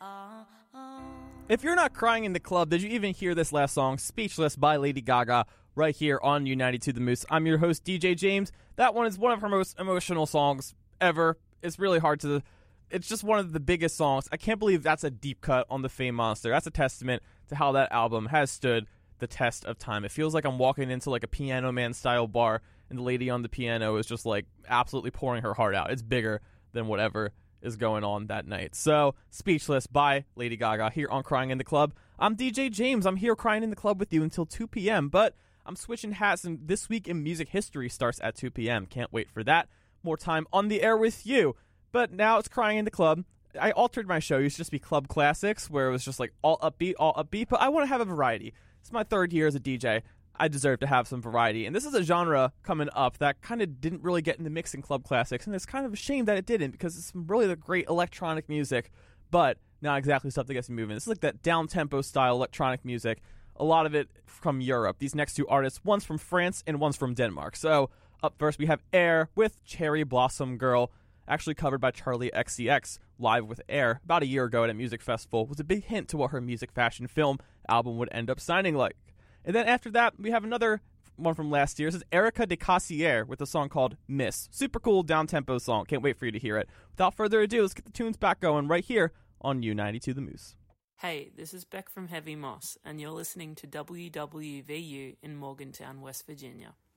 If you're not crying in the club, did you even hear this last song, Speechless by Lady Gaga, right here on U92 The Moose? I'm your host, DJ James. That one is one of her most emotional songs ever. It's really hard to... It's just one of the biggest songs. I can't believe that's a deep cut on the Fame Monster. That's a testament to how that album has stood the test of time. It feels like I'm walking into like a Piano Man style bar, and the lady on the piano is just like absolutely pouring her heart out. It's bigger than whatever is going on that night. So, Speechless by Lady Gaga here on Crying in the Club. I'm DJ James. I'm here crying in the club with you until 2 p.m., but I'm switching hats, and This Week in Music History starts at 2 p.m. Can't wait for that. More time on the air with you. But now it's Crying in the Club. I altered my show. It used to just be Club Classics, where it was just like all upbeat, but I want to have a variety. It's my third year as a DJ. I deserve to have some variety. And this is a genre coming up that kind of didn't really get in the mix in Club Classics, and it's kind of a shame that it didn't, because it's some really great electronic music, but not exactly stuff that gets you moving. This is like that down-tempo style electronic music, a lot of it from Europe. These next two artists, one's from France and one's from Denmark. So up first we have Air with Cherry Blossom Girl, actually covered by Charlie XCX live with Air about a year ago at a music festival. It was a big hint to what her music fashion film album would end up sounding like. And then after that, we have another one from last year. This is Erica de Cassier with a song called Miss. Super cool down-tempo song. Can't wait for you to hear it. Without further ado, let's get the tunes back going right here on U92 The Moose. Hey, this is Beck from Heavy Moss, and you're listening to WWVU in Morgantown, West Virginia.